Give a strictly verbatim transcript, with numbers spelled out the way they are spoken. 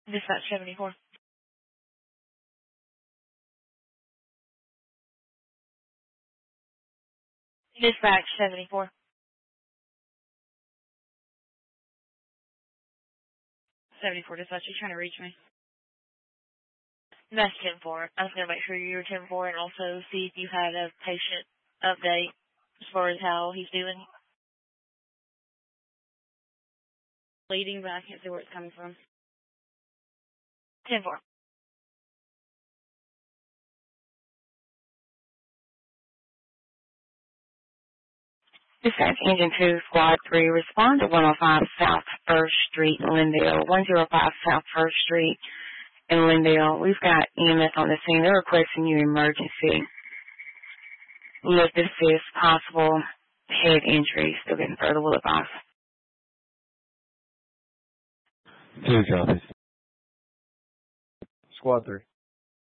Dispatch seventy-four. Dispatch seventy-four. seventy-four dispatch, you trying to reach me? That's ten four. I was going to make sure you were ten four and also see if you had a patient update as far as how he's doing. Bleeding, but I can't see where it's coming from. ten four. Dispatch Engine two, Squad three, respond to one oh five South First Street in Lindale, one oh five South First Street in Lindale. We've got E M S on the scene. They're requesting you emergency lift assist, possible head injury. Still getting further will advise. Two copies. Squad three.